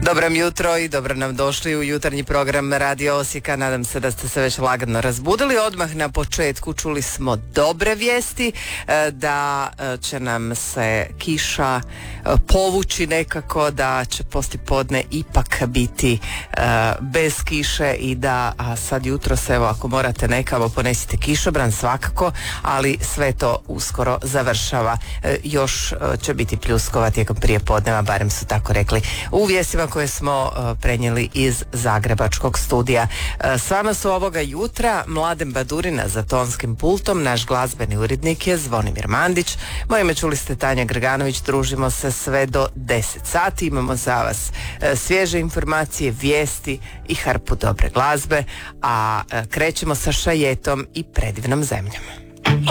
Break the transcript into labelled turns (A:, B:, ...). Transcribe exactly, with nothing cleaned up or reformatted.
A: Dobro nam jutro i dobro nam došli u jutarnji program Radio Osijeka. Nadam se da ste se već lagano razbudili. Odmah na početku čuli smo dobre vijesti da će nam se kiša povući nekako, da će poslijepodne ipak biti bez kiše i da a sad jutro se, evo, ako morate nekamo ponesite kišobran svakako, ali sve to uskoro završava. Još će biti pljuskova tijekom prijepodneva, barem su tako rekli u vijestima koje smo uh, prenijeli iz zagrebačkog studija. Uh, s vama su ovoga jutra Mladen Badurina za tonskim pultom, naš glazbeni urednik je Zvonimir Mandić, moje ime čuli ste Tanja Grganović. Družimo se sve do deset sati, imamo za vas uh, svježe informacije, vijesti i hrpu dobre glazbe, a uh, krećemo sa šajetom i predivnom zemljom.